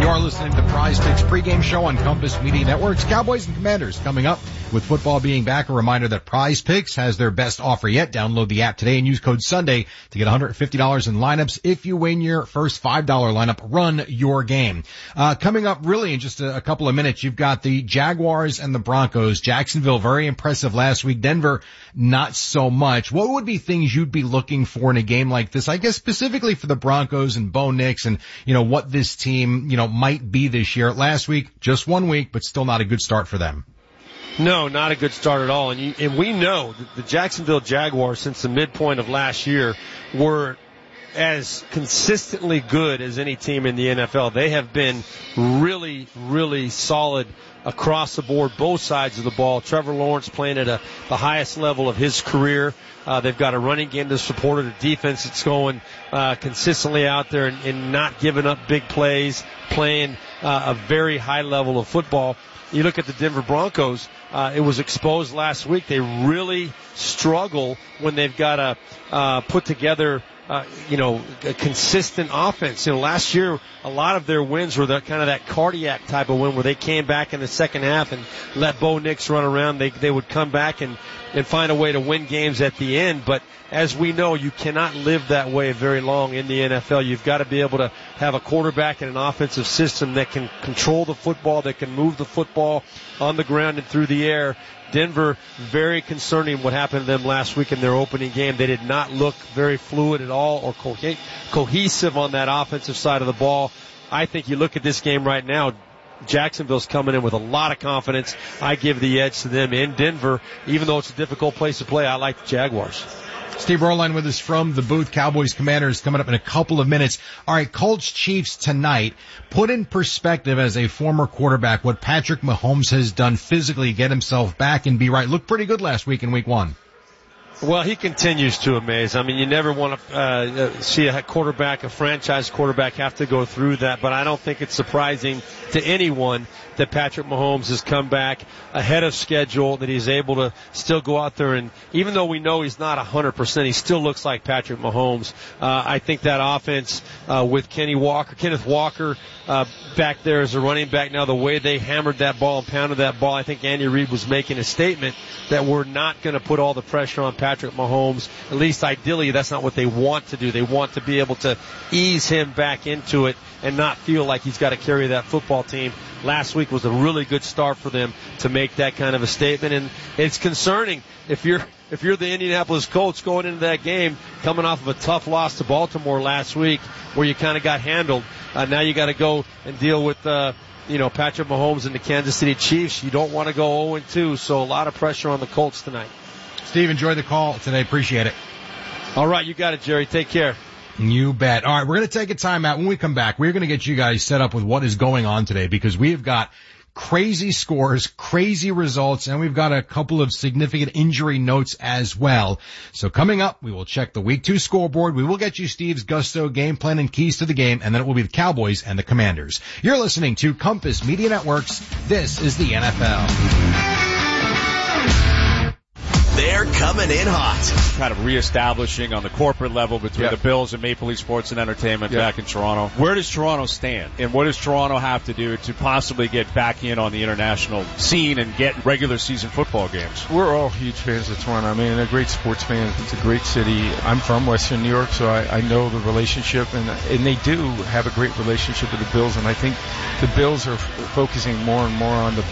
You're listening to the Prize Picks pregame show on Compass Media Networks. Cowboys and Commanders coming up. With football being back, a reminder that Prize Picks has their best offer yet. Download the app today and use code Sunday to get $150 in lineups. If you win your first $5 lineup, run your game. Coming up really in just a couple of minutes, you've got the Jaguars and the Broncos. Jacksonville, very impressive last week. Denver, not so much. What would be things you'd be looking for in a game like this? I guess specifically for the Broncos and Bo Nix and, what this team, might be this year. Last week, just 1 week, but still not a good start for them. No, not a good start at all. And we know that the Jacksonville Jaguars, since the midpoint of last year, were as consistently good as any team in the NFL. They have been really, really solid across the board, both sides of the ball. Trevor Lawrence playing at the highest level of his career. They've got a running game to support it, a defense that's going consistently out there and not giving up big plays, playing a very high level of football. You look at the Denver Broncos, it was exposed last week. They really struggle when they've got to put together a consistent offense. Last year, a lot of their wins were that cardiac type of win where they came back in the second half and let Bo Nix run around. They would come back and find a way to win games at the end. But as we know, you cannot live that way very long in the NFL. You've got to be able to have a quarterback and an offensive system that can control the football, that can move the football on the ground and through the air. Denver, very concerning what happened to them last week in their opening game. They did not look very fluid at all or cohesive on that offensive side of the ball. I think you look at this game right now, Jacksonville's coming in with a lot of confidence. I give the edge to them in Denver. Even though it's a difficult place to play, I like the Jaguars. Steve Rohrlein with us from the booth. Cowboys Commanders coming up in a couple of minutes. All right, Colts Chiefs tonight. Put in perspective as a former quarterback what Patrick Mahomes has done physically, get himself back and be right. Looked pretty good last week in week 1. Well, he continues to amaze. I mean, you never want to see a franchise quarterback have to go through that, but I don't think it's surprising to anyone that Patrick Mahomes has come back ahead of schedule, that he's able to still go out there, and even though we know he's not 100%, he still looks like Patrick Mahomes. I think that offense with Kenneth Walker back there as a running back now, the way they hammered that ball and pounded that ball, I think Andy Reid was making a statement that we're not going to put all the pressure on Patrick Mahomes. At least ideally, that's not what they want to do. They want to be able to ease him back into it and not feel like he's got to carry that football team. Last week was a really good start for them to make that kind of a statement, and it's concerning if you're the Indianapolis Colts going into that game, coming off of a tough loss to Baltimore last week where you kind of got handled. Now you got to go and deal with Patrick Mahomes and the Kansas City Chiefs. You don't want to go 0-2, so a lot of pressure on the Colts tonight. Steve, enjoy the call today. Appreciate it. All right, you got it, Jerry. Take care. You bet. All right, we're going to take a timeout. When we come back, we're going to get you guys set up with what is going on today because we have got crazy scores, crazy results, and we've got a couple of significant injury notes as well. So coming up, we will check the Week 2 scoreboard. We will get you Steve's Gusto game plan and keys to the game, and then it will be the Cowboys and the Commanders. You're listening to Compass Media Networks. This is the NFL. They're coming in hot. Kind of reestablishing on the corporate level between the Bills and Maple Leaf Sports and Entertainment back in Toronto. Where does Toronto stand? And what does Toronto have to do to possibly get back in on the international scene and get regular season football games? We're all huge fans of Toronto. I mean, a great sports fan. It's a great city. I'm from Western New York, so I know the relationship, and they do have a great relationship with the Bills, and I think the Bills are focusing more and more on the